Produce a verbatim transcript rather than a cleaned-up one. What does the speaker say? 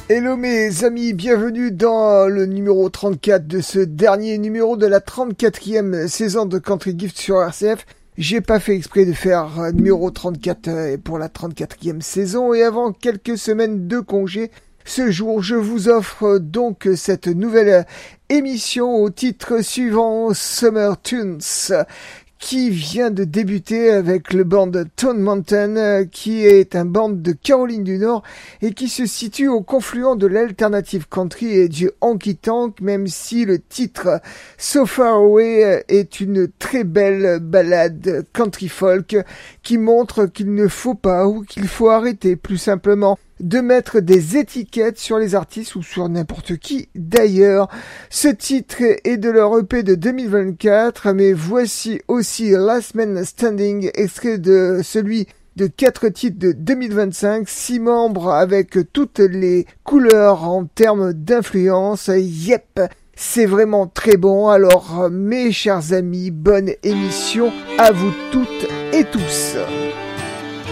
Hello mes amis, bienvenue dans le numéro trente-quatre de ce dernier numéro de la trente-quatrième saison de Country Gift sur R C F. J'ai pas fait exprès de faire numéro trente-quatre pour la trente-quatrième saison et avant quelques semaines de congé, ce jour je vous offre donc cette nouvelle émission au titre suivant Summer Tunes, qui vient de débuter avec le band Stone Mountain, qui est un band de Caroline du Nord et qui se situe au confluent de l'alternative country et du honky tonk, même si le titre So Far Away est une très belle ballade country folk qui montre qu'il ne faut pas ou qu'il faut arrêter plus simplement de mettre des étiquettes sur les artistes ou sur n'importe qui d'ailleurs. Ce titre est de leur E P de deux mille vingt-quatre, mais voici aussi Last Man Standing, extrait de celui de quatre titres de deux mille vingt-cinq, six membres avec toutes les couleurs en termes d'influence. Yep, c'est vraiment très bon. Alors mes chers amis, bonne émission à vous toutes et tous.